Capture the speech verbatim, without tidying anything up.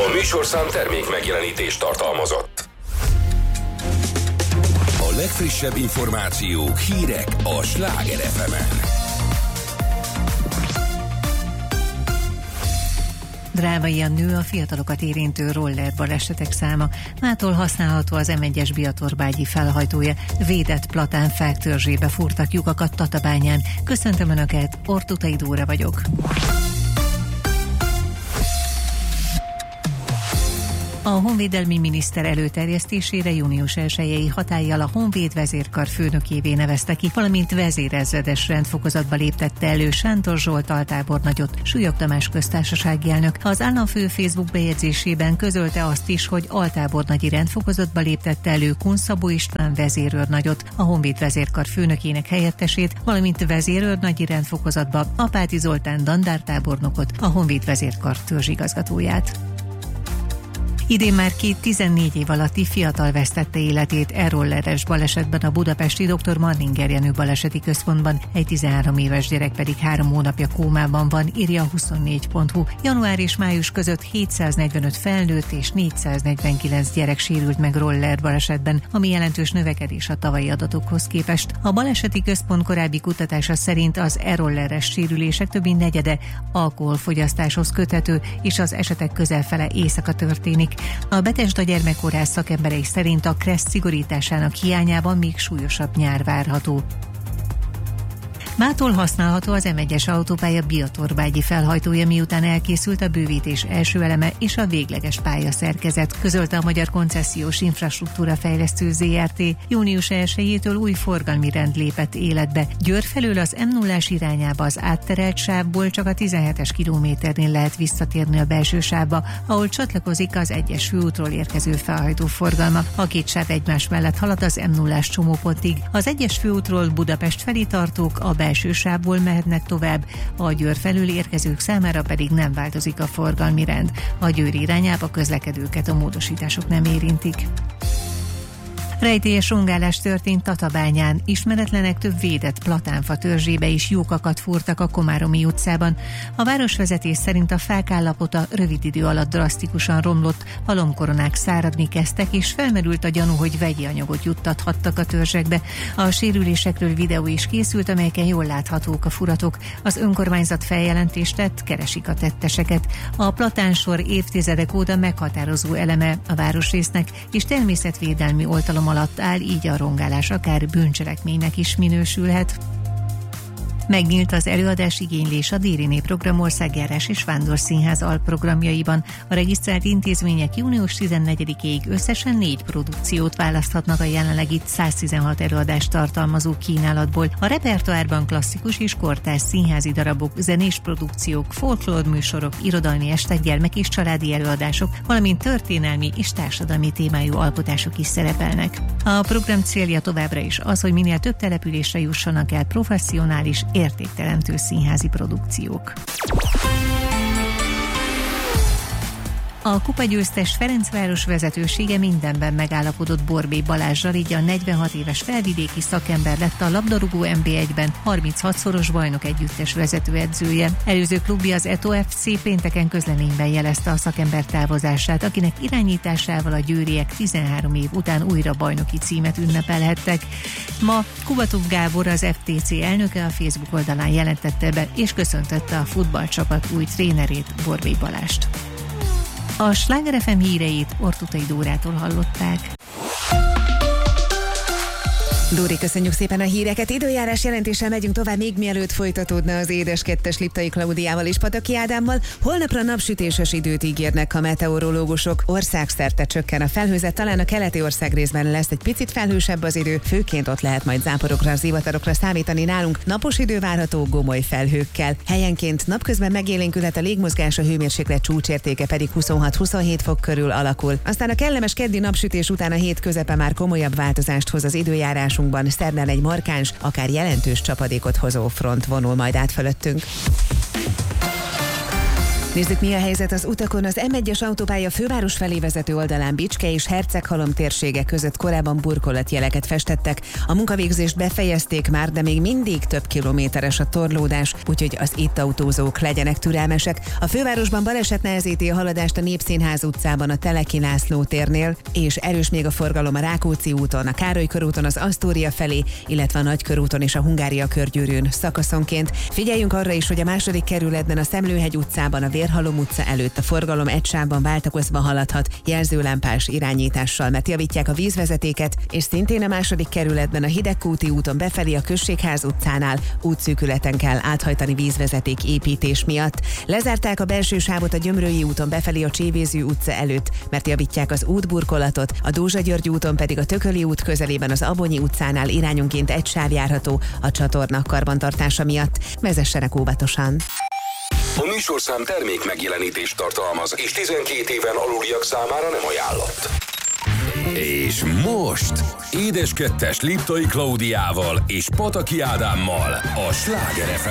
A műsorszám termék megjelenítést tartalmazott. A legfrissebb információk, hírek a Sláger ef emen. Drámaian nő a fiatalokat érintő roller balesetek száma. Mától használható az em egyes Biatorbágyi felhajtója. Védett platánfák törzsébe fúrtak lyukakat Tatabányán. Köszöntöm Önöket, Ortutai Dóra vagyok. A honvédelmi miniszter előterjesztésére június elsejei hatállyal a Honvéd vezérkar főnökévé nevezte ki, valamint vezérezredes rendfokozatba léptette elő Sántor Zsolt altábornagyot, Súlyog Tamás köztársasági elnök. Az államfő Facebook bejegyzésében közölte azt is, hogy altábornagyi rendfokozatba léptette elő Kun Szabó István vezérőrnagyot, a Honvéd vezérkar főnökének helyettesét, valamint vezérőrnagyi rendfokozatba Apáti Zoltán dandártábornokot, a Honvéd vezérkar törzsigazgatóját. Idén már két tizennégy év alatti fiatal vesztette életét e-rolleres balesetben a budapesti doktor Marninger Jenő baleseti központban, egy tizenhárom éves gyerek pedig három hónapja kómában van, írja a huszonnégy pont hu. Január és május között hétszáznegyvenöt felnőtt és négyszáznegyvenkilenc gyerek sérült meg roller balesetben, ami jelentős növekedés a tavalyi adatokhoz képest. A baleseti központ korábbi kutatása szerint az e-rolleres sérülések több mint negyede alkoholfogyasztáshoz köthető, és az esetek közel fele éjszaka történik. A Betesda gyermekkórház szakemberei szerint a kressz szigorításának hiányában még súlyosabb nyár várható. Mától használható az em egyes autópálya Biatorbágyi felhajtója, miután elkészült a bővítés első eleme és a végleges pályaszerkezet, közölte a Magyar Koncesziós Infrastruktúra Fejlesztő zé er té. június elsejétől új forgalmi rend lépett életbe. Győr felől az em nullás irányába az átterelt sávból csak a tizenhetes kilométernél lehet visszatérni a belső sávba, ahol csatlakozik az egyes főútról érkező felhajtó forgalma. A két sáv egymás mellett halad az em nullás csomópontig. Az egyes főútról Budapest felé tartók a belső sávból mehetnek tovább, a Győr felül érkezők számára pedig nem változik a forgalmi rend. A Győr irányába közlekedőket a módosítások nem érintik. Rejtélyes rongálás történt Tatabányán. Ismeretlenek több védett platánfa törzsébe is lyukakat fúrtak a Komáromi utcában. A városvezetés szerint a fák állapota rövid idő alatt drasztikusan romlott, a lombkoronák száradni kezdtek, és felmerült a gyanú, hogy vegyi anyagot juttathattak a törzsekbe. A sérülésekről videó is készült, amelyeken jól láthatók a furatok. Az önkormányzat feljelentést tett, keresik a tetteseket. A platánsor évtizedek óta meghatározó eleme a városrésznek, és természetvédelmi oltalom alatt áll, így a rongálás akár bűncselekménynek is minősülhet. Megnyílt az előadásigénylés a Dériné Program Országjárás és Vándorszínház alprogramjaiban. A regisztrált intézmények június tizennegyedikéig összesen négy produkciót választhatnak a jelenlegi száztizenhat előadást tartalmazó kínálatból. A repertoárban klasszikus és kortárs színházi darabok, zenés produkciók, folklór műsorok, irodalmi estek, gyermek és családi előadások, valamint történelmi és társadalmi témájú alkotások is szerepelnek. A program célja továbbra is az, hogy minél több településre jussanak el professzionális, értékteremtő színházi produkciók. A kupagyőztes Ferencváros vezetősége mindenben megállapodott Borbély Balázsral, így a negyvenhat éves felvidéki szakember lett a labdarúgó en bé egyben harminchat-szoros bajnok együttes vezetőedzője. Előző klubja az Eto ef cé pénteken közleményben jelezte a szakember távozását, akinek irányításával a győriek tizenhárom év után újra bajnoki címet ünnepelhettek. Ma Kubatov Gábor, az ef té cé elnöke a Facebook oldalán jelentette be és köszöntötte a futballcsapat új trénerét, Borbély Balást. A Sláger ef em híreit Ortutai Dórától hallották. Dóri, köszönjük szépen a híreket. Időjárás jelentéssel megyünk tovább, még mielőtt folytatódna az édes kettes Liptai Klaudiával és Pataki Ádámmal. Holnapra napsütéses időt ígérnek a meteorológusok. Országszerte csökken a felhőzet, talán a keleti ország részben lesz egy picit felhősebb az idő, főként ott lehet majd záporokra, zivatarokra számítani nálunk. Napos idő várható gomoly felhőkkel. Helyenként napközben megélénkülhet a légmozgás, a hőmérséklet csúcsértéke pedig huszonhat-huszonhét fok körül alakul. Aztán a kellemes keddi napsütés után a hét közepe már komolyabb változást hoz az időjárás. Szerdán egy markáns, akár jelentős csapadékot hozó front vonul majd át fölöttünk. Nézzük, mi a helyzet az utakon. Az em egyes autópálya főváros felé vezető oldalán Bicske és Herceghalom térsége között korábban burkolatjeleket festettek. A munkavégzést befejezték már, de még mindig több kilométeres a torlódás, úgyhogy az itt autózók legyenek türelmesek. A fővárosban baleset nehezíti a haladást a Népszínház utcában a Teleki László térnél, és erős még a forgalom a Rákóczi úton, a Károly körúton az Asztória felé, illetve a Nagykörúton és a Hungária körgyűrűn szakaszonként. Figyeljünk arra is, hogy a második kerületben a Szemlőhegy utcában, a Vérhalom utca előtt a forgalom egy sávban váltakozva haladhat jelzőlámpás irányítással, mert javítják a vízvezetéket, és szintén a második kerületben a Hidegkúti úton befelé a Községház utcánál útszűkületen kell áthajtani vízvezeték építés miatt. Lezárták a belső sávot a Gyömrői úton befelé a Csévézű utca előtt, mert javítják az útburkolatot, a Dózsa-György úton pedig a Tököli út közelében az Abonyi utcánál irányonként egy sáv járható a csatorna karbantartása miatt. Vezessenek óvatosan! A műsorszám termék megjelenítést tartalmaz, és tizenkét éven aluliak számára nem ajánlott. És most Édes Kettes Liptai Klaudiával és Pataki Ádámmal a Sláger ef